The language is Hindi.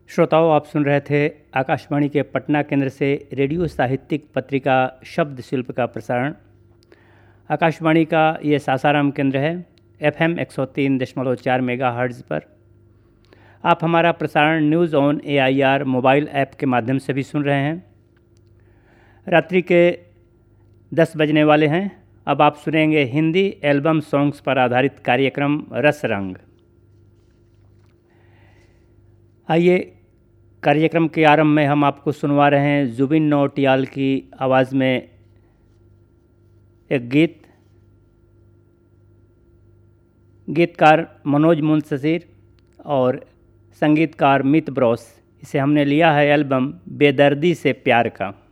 श्रोताओं, आप सुन रहे थे आकाशवाणी के पटना केंद्र से रेडियो साहित्यिक पत्रिका शब्द शिल्प का प्रसारण। आकाशवाणी का ये सासाराम केंद्र है, FM 103.4 मेगाहर्ट्ज़ पर। आप हमारा प्रसारण news on AIR mobile app के माध्यम से भी सुन रहे हैं। रात्रि के 10 बजने वाले हैं। अब आप सुनेंगे हिंदी एल्बम सॉन्ग्स पर आधारित कार्यक्रम रस रंग। आइए, कार्यक्रम के आरंभ में हम आपको सुनवा रहे हैं जुबिन नौटियाल की आवाज़ में एक गीत। गीतकार मनोज मुंतशिर और संगीतकार मित ब्रॉस। इसे हमने लिया है एल्बम बेदर्दी से प्यार का।